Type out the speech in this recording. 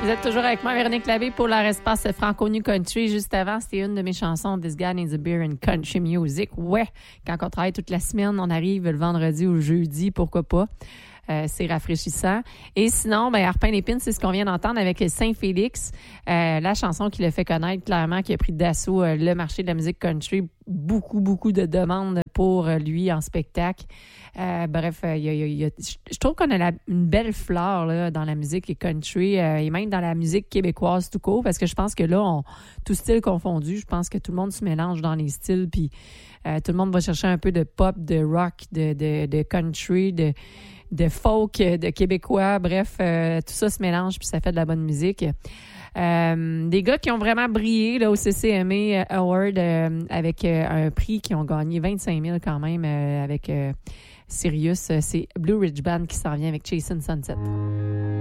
Vous êtes toujours avec moi, Véronique Labbé, pour leur espace franco-nu country. Juste avant, c'était une de mes chansons, This Guy Needs a Beer and Country Music. Ouais, quand on travaille toute la semaine, on arrive le vendredi ou le jeudi, pourquoi pas. C'est rafraîchissant. Et sinon, Harpin Lépine, c'est ce qu'on vient d'entendre avec Saint-Félix, la chanson qui l'a fait connaître clairement, qui a pris d'assaut le marché de la musique country. Beaucoup de demandes pour lui en spectacle. Je trouve qu'on a une belle fleur là, dans la musique country et même dans la musique québécoise tout court, parce que je pense que là, tout style confondu, je pense que tout le monde se mélange dans les styles, puis tout le monde va chercher un peu de pop, de rock, de country, de folk, de québécois, bref, tout ça se mélange puis ça fait de la bonne musique. Des gars qui ont vraiment brillé là, au CCMA Award avec un prix qui ont gagné 25 000 quand même avec Sirius. C'est Blue Ridge Band qui s'en vient avec Chasing Sunset.